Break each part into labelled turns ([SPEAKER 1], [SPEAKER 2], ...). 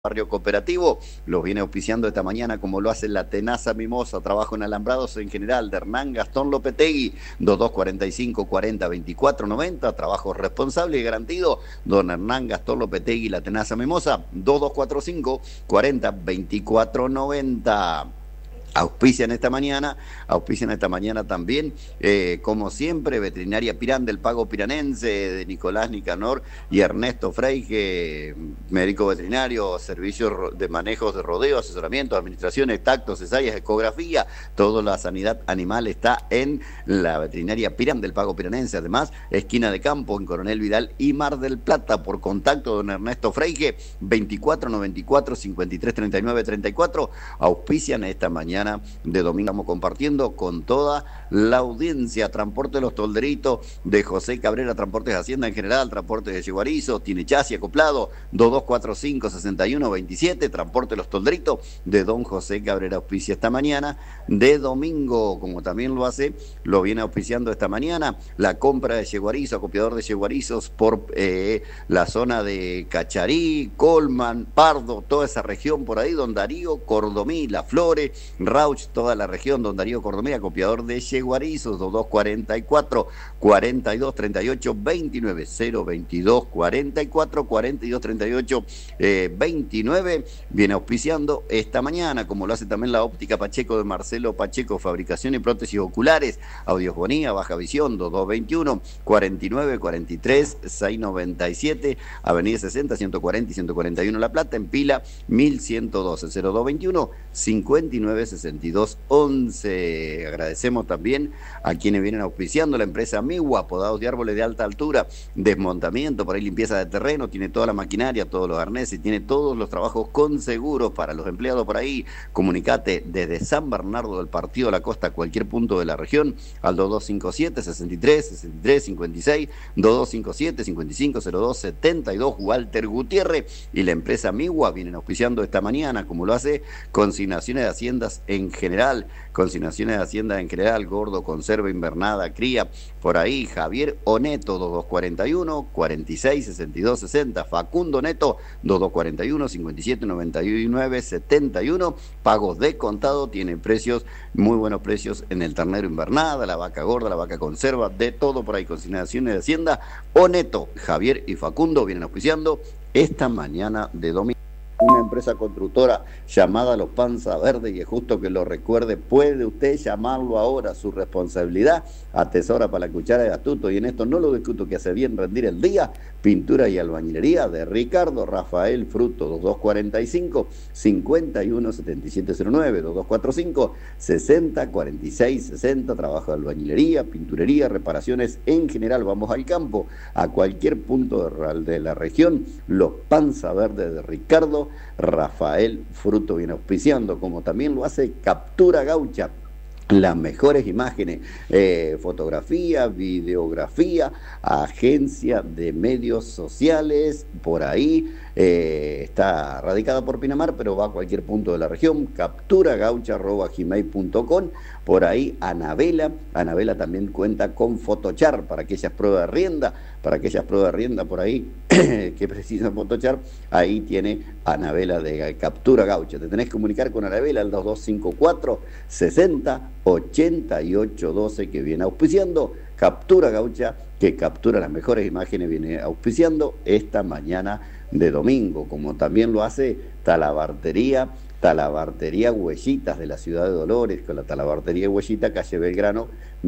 [SPEAKER 1] Barrio Cooperativo, los viene auspiciando esta mañana como lo hace la Tenaza Mimosa, trabajo en alambrados en general de Hernán Gastón Lopetegui, 2245 40 24 90, trabajo responsable y garantido, don Hernán Gastón Lopetegui, la Tenaza Mimosa, 2245 40 24 90. Auspician esta mañana también, como siempre, Veterinaria Pirán del Pago Piranense, de Nicolás Nicanor y Ernesto Freige, médico veterinario, servicios de manejos de rodeo, asesoramiento, administraciones, tactos, cesáreas, ecografía, toda la sanidad animal está en la Veterinaria Pirán del Pago Piranense. Además, esquina de campo en Coronel Vidal y Mar del Plata. Por contacto, don Ernesto Freige, 2494 53 39 34, auspician esta mañana de domingo. Estamos compartiendo con toda la audiencia. Transporte de los Tolderitos de José Cabrera, Transportes de Hacienda en general, Transporte de Yeguarizo, tiene chasis acoplado, 2245 61 27, Transporte de los Tolderitos de don José Cabrera, auspicia esta mañana de domingo, como también lo viene auspiciando esta mañana, la compra de Yeguarizo, acopiador de Yeguarizos por la zona de Cacharí, Colman, Pardo, toda esa región por ahí, don Darío Cordomí, Las Flores, Rauch, toda la región, don Darío Cordomí, acopiador de Yeguarizos, 2244 42 38 29, 022 44 42 38 29, viene auspiciando esta mañana, como lo hace también la óptica Pacheco de Marcelo Pacheco, fabricación y prótesis oculares, Audiosfonía, Baja Visión, 2221 49 43 697, Avenida 60 140 y 141 La Plata, en Pila 1112, 0221 59 62 11. Agradecemos también a quienes vienen auspiciando, la empresa Miwa, podados de árboles de alta altura, desmontamiento, por ahí limpieza de terreno, tiene toda la maquinaria, todos los arneses, tiene todos los trabajos con seguros para los empleados por ahí. Comunicate desde San Bernardo del Partido de la Costa a cualquier punto de la región al 2257 63 63 56, 2257 55 02 72. Walter Gutiérrez y la empresa Miwa vienen auspiciando esta mañana, como lo hace Consignaciones de Haciendas en general, Gordo, Conserva, Invernada, Cría, por ahí Javier Oneto, 2241 46 62 60, Facundo Neto, 2241 57 99 71, pagos de contado, tiene precios, muy buenos precios en el ternero Invernada, la vaca gorda, la vaca conserva, de todo por ahí. Consignaciones de Hacienda, Oneto, Javier y Facundo vienen auspiciando esta mañana de domingo. Una empresa constructora llamada Los Panza Verde, y es justo que lo recuerde, puede usted llamarlo ahora, su responsabilidad atesora para la cuchara de astuto, y en esto no lo discuto, que hace bien rendir el día. Pintura y albañilería de Ricardo Rafael Fruto, 2245 51 7709, 2245 60 46 60, trabajo de albañilería, pinturería, reparaciones en general. Vamos al campo, a cualquier punto de la región. Los Panza Verde de Ricardo Rafael Fruto viene auspiciando, como también lo hace Captura Gaucha, las mejores imágenes, fotografía, videografía, agencia de medios sociales, por ahí, está radicada por Pinamar, pero va a cualquier punto de la región. capturagaucha@gmail.com. Por ahí Anabela también cuenta con Photochar para aquellas pruebas de rienda, por ahí que precisan Photochar, ahí tiene Anabela de Captura Gaucha. Te tenés que comunicar con Anabela al 2254 60 88 12, que viene auspiciando Captura Gaucha, que captura las mejores imágenes, viene auspiciando esta mañana de domingo, como también lo hace Talabartería Huellitas de la ciudad de Dolores, con la Talabartería Huellita, calle Belgrano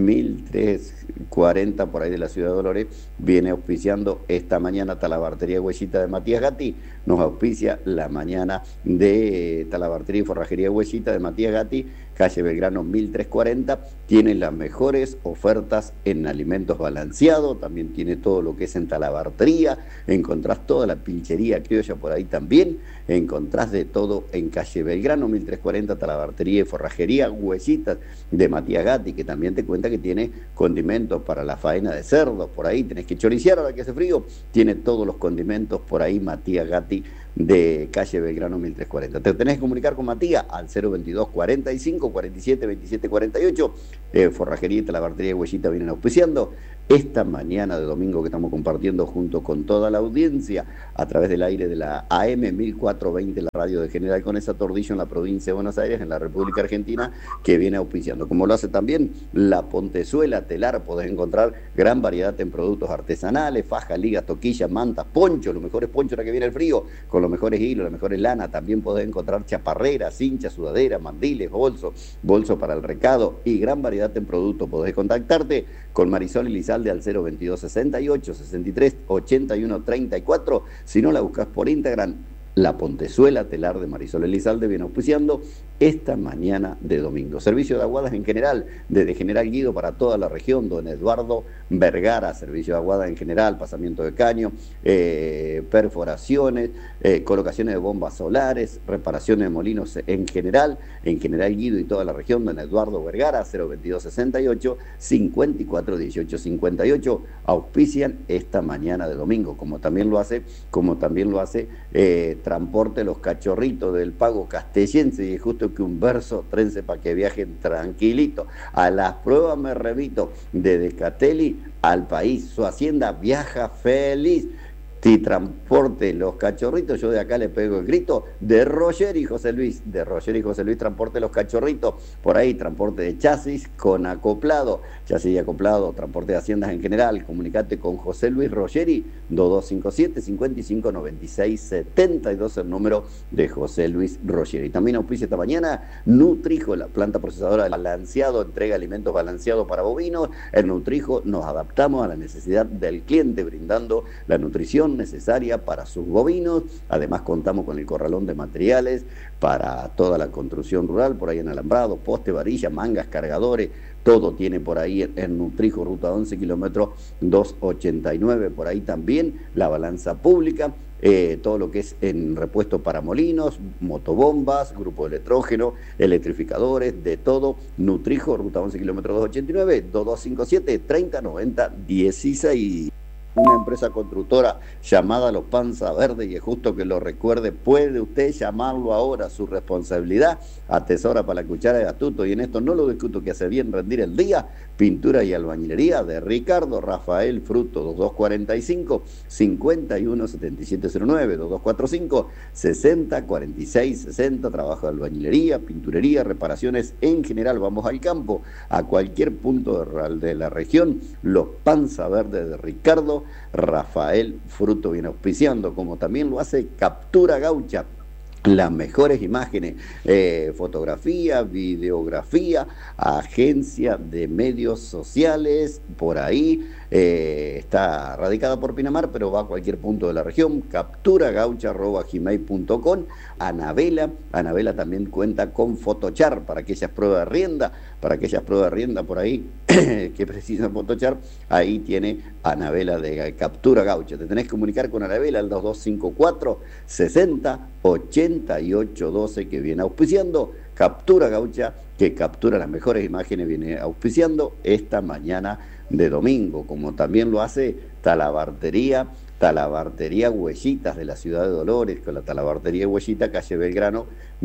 [SPEAKER 1] 1340, por ahí de la ciudad de Dolores, viene auspiciando esta mañana Talabartería Huellita de Matías Gatti, nos auspicia la mañana de Talabartería y Forrajería Huellita de Matías Gatti, calle Belgrano 1340, tiene las mejores ofertas en alimentos balanceados, también tiene todo lo que es en talabartería, encontrás toda la pinchería criolla por ahí también, encontrás de todo en calle Belgrano 1340, talabartería y forrajería Huellitas de Matías Gatti, que también te cuenta que tiene condimentos para la faena de cerdos, por ahí tenés que choriciar ahora que hace frío, tiene todos los condimentos por ahí Matías Gatti de calle Belgrano 1340. Te tenés que comunicar con Matías al 022 45 47 27 48. Forrajería y Talabartería Huellita vienen auspiciando esta mañana de domingo que estamos compartiendo junto con toda la audiencia a través del aire de la AM 1420, la radio de General Conesa Tordillo en la provincia de Buenos Aires, en la República Argentina, que viene auspiciando. Como lo hace también la Pontezuela Telar, podés encontrar gran variedad en productos artesanales, faja, ligas, toquillas, mantas, ponchos, los mejores ponchos ahora que viene el frío, con los mejores hilos, las mejores lanas. También podés encontrar chaparreras, cinchas, sudaderas, mandiles, bolso para el recado y gran variedad en productos. Podés contactarte con Marisol Elizalde al 022 68 63 81 34. Si no, la buscas por Instagram. La Pontezuela Telar de Marisol Elizalde viene auspiciando esta mañana de domingo. Servicio de aguadas en general, desde General Guido para toda la región, don Eduardo Vergara. Servicio de aguadas en general, pasamiento de caño, perforaciones, colocaciones de bombas solares, reparaciones de molinos en General Guido y toda la región, don Eduardo Vergara, 022 68 54 18 58. Auspician esta mañana de domingo, como también lo hace Transporte Los Cachorritos del Pago Castellense, y es justo que un verso trense para que viajen tranquilito. A las pruebas me remito, de Decatelli al país, su hacienda viaja feliz. Si Transporte Los Cachorritos, yo de acá le pego el grito, de Roger y José Luis, Transporte Los Cachorritos, por ahí transporte de chasis con acoplado, chasis y acoplado, transporte de haciendas en general. Comunicate con José Luis Rogeri, 2257 55 96 72, el número de José Luis Rogeri. También auspicia esta mañana Nutrijo, la planta procesadora de balanceado, entrega alimentos balanceados para bovinos. En Nutrijo nos adaptamos a la necesidad del cliente, brindando la nutrición necesaria para sus bovinos. Además contamos con el corralón de materiales para toda la construcción rural, por ahí en alambrado, poste, varilla, mangas, cargadores, todo tiene por ahí en Nutrijo, ruta 11, kilómetros 289, por ahí también la balanza pública. Todo lo que es en repuesto para molinos, motobombas, grupo de electrógeno, electrificadores, de todo. Nutrijo, ruta 11, kilómetros 289, 2257 3090 16. Una empresa constructora llamada Los Panza Verde, y es justo que lo recuerde, puede usted llamarlo ahora, su responsabilidad atesora para la cuchara de astuto, y en esto no lo discuto, que hace bien rendir el día. Pintura y albañilería de Ricardo Rafael Fruto, 2245 51 7709, 2245 60 46 60. Trabajo de albañilería, pinturería, reparaciones en general. Vamos al campo, a cualquier punto de la región. Los Panza Verde de Ricardo Rafael Fruto viene auspiciando, como también lo hace Captura Gaucha. Las mejores imágenes, fotografía, videografía, agencia de medios sociales, por ahí, está radicada por Pinamar, pero va a cualquier punto de la región. capturagaucha@gmail.com. Anabela también cuenta con Photochar para aquellas pruebas de rienda, por ahí que precisan Photochar. Ahí tiene Anabela de Captura Gaucha. Te tenés que comunicar con Anabela al 2254 60 88 12, que viene auspiciando Captura Gaucha, que captura las mejores imágenes, viene auspiciando esta mañana de domingo, como también lo hace Talabartería Huellitas de la ciudad de Dolores, con la Talabartería Huellita, calle Belgrano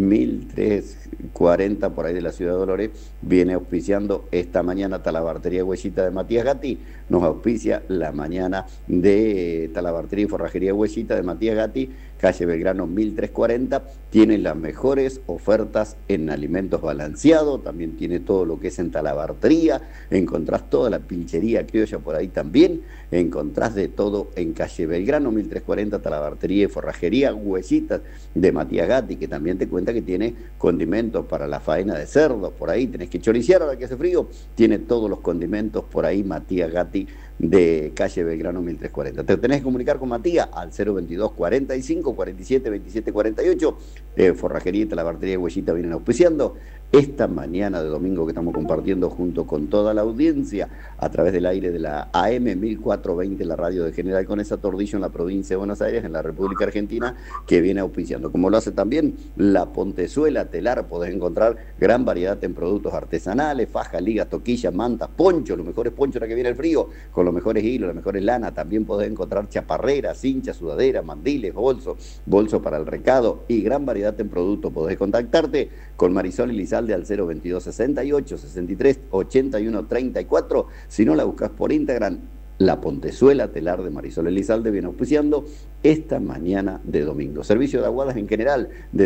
[SPEAKER 1] 1340, por ahí de la ciudad de Dolores, viene auspiciando esta mañana Talabartería Huellita de Matías Gatti. Nos auspicia la mañana de Talabartería y Forrajería Huellita de Matías Gatti, calle Belgrano 1340. Tiene las mejores ofertas en alimentos balanceados, también tiene todo lo que es en talabartería. Encontrás toda la pilchería criolla por ahí también, encontrás de todo en calle Belgrano 1340, talabartería y forrajería Huellitas de Matías Gatti, que también te cuenta que tiene condimentos para la faena de cerdos. Por ahí tenés que choriciar ahora que hace frío, tiene todos los condimentos por ahí Matías Gatti de calle Belgrano 1340. Te tenés que comunicar con Matías al 022 45 47 27 48. Forrajería y talabartería Huellita vienen auspiciando esta mañana de domingo que estamos compartiendo junto con toda la audiencia a través del aire de la AM 1420, la radio de General Conesa Tordillo en la provincia de Buenos Aires, en la República Argentina, que viene auspiciando. Como lo hace también la Pontezuela Telar, podés encontrar gran variedad en productos artesanales, fajas, ligas, toquillas, mantas, ponchos, los mejores ponchos ahora que viene el frío, con los mejores hilos, las mejores lanas. También podés encontrar chaparreras, cinchas, sudaderas, mandiles, bolso para el recado y gran variedad en productos. Podés contactarte con Marisol Elizalde al 022 68 63 81 34. Si no, la buscas por Instagram, La Pontezuela Telar de Marisol Elizalde viene auspiciando esta mañana de domingo. Servicio de aguadas en general.